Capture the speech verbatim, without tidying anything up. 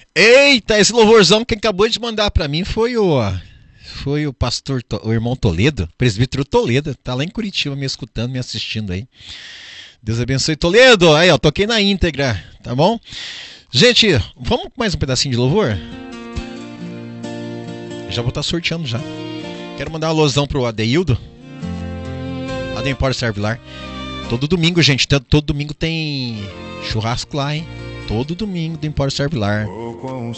Eita, esse louvorzão que acabou de mandar pra mim foi o foi o pastor, o irmão Toledo, presbítero Toledo, tá lá em Curitiba me escutando, me assistindo aí. Deus abençoe Toledo. Aí, ó, toquei na íntegra, tá bom? Gente, vamos com mais um pedacinho de louvor? Já vou estar sorteando já. Quero mandar um alusão pro Adeildo, lá do Empório Servilar. Todo domingo, gente, todo domingo tem churrasco lá, hein? Todo domingo do Empório Servilar.